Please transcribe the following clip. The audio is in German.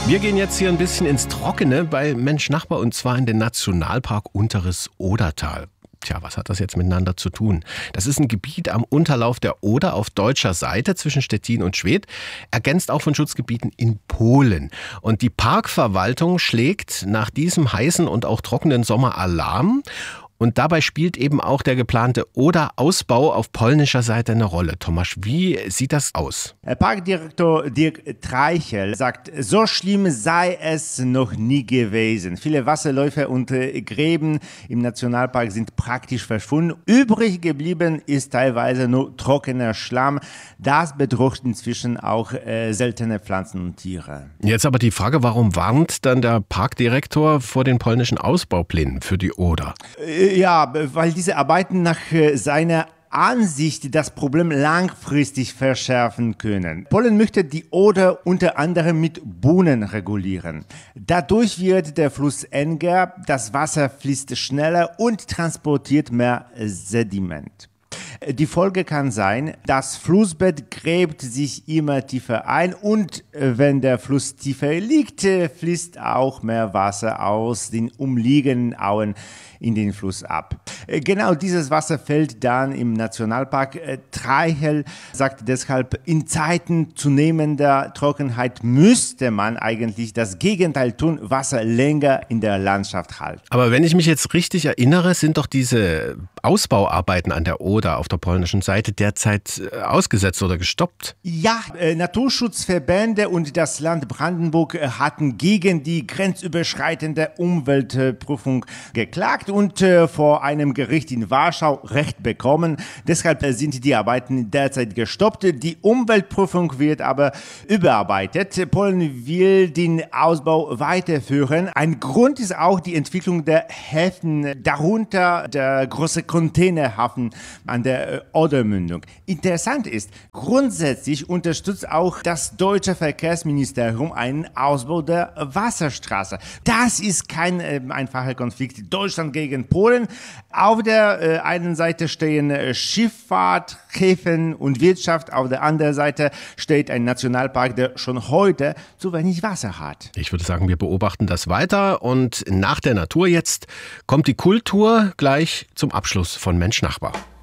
Wir gehen jetzt hier ein bisschen ins Trockene bei Mensch Nachbar und zwar in den Nationalpark Unteres Odertal. Tja, was hat das jetzt miteinander zu tun? Das ist ein Gebiet am Unterlauf der Oder auf deutscher Seite zwischen Stettin und Schwedt, ergänzt auch von Schutzgebieten in Polen. Und die Parkverwaltung schlägt nach diesem heißen und auch trockenen Sommer Alarm. Und dabei spielt eben auch der geplante Oder-Ausbau auf polnischer Seite eine Rolle. Tomasz, wie sieht das aus? Parkdirektor Dirk Treichel sagt, so schlimm sei es noch nie gewesen. Viele Wasserläufe und Gräben im Nationalpark sind praktisch verschwunden. Übrig geblieben ist teilweise nur trockener Schlamm. Das bedroht inzwischen auch seltene Pflanzen und Tiere. Jetzt aber die Frage, warum warnt dann der Parkdirektor vor den polnischen Ausbauplänen für die Oder? Ja, weil diese Arbeiten nach seiner Ansicht das Problem langfristig verschärfen können. Polen möchte die Oder unter anderem mit Buhnen regulieren. Dadurch wird der Fluss enger, das Wasser fließt schneller und transportiert mehr Sediment. Die Folge kann sein, das Flussbett gräbt sich immer tiefer ein und wenn der Fluss tiefer liegt, fließt auch mehr Wasser aus den umliegenden Auen in den Fluss ab. Genau dieses Wasser fällt dann im Nationalpark. Treichel sagt deshalb, in Zeiten zunehmender Trockenheit müsste man eigentlich das Gegenteil tun, Wasser länger in der Landschaft halten. Aber wenn ich mich jetzt richtig erinnere, sind doch diese Ausbauarbeiten an der Oder auf der polnischen Seite derzeit ausgesetzt oder gestoppt? Ja, Naturschutzverbände und das Land Brandenburg hatten gegen die grenzüberschreitende Umweltprüfung geklagt und vor einem Gericht in Warschau Recht bekommen. Deshalb sind die Arbeiten derzeit gestoppt. Die Umweltprüfung wird aber überarbeitet. Polen will den Ausbau weiterführen. Ein Grund ist auch die Entwicklung der Häfen, darunter der große Containerhafen an der Odermündung. Interessant ist, grundsätzlich unterstützt auch das deutsche Verkehrsministerium einen Ausbau der Wasserstraße. Das ist kein einfacher Konflikt. Deutschland gegen Polen. Auf der einen Seite stehen Schifffahrt, Häfen und Wirtschaft. Auf der anderen Seite steht ein Nationalpark, der schon heute zu wenig Wasser hat. Ich würde sagen, wir beobachten das weiter und nach der Natur jetzt kommt die Kultur gleich zum Abschluss von Mensch Nachbar.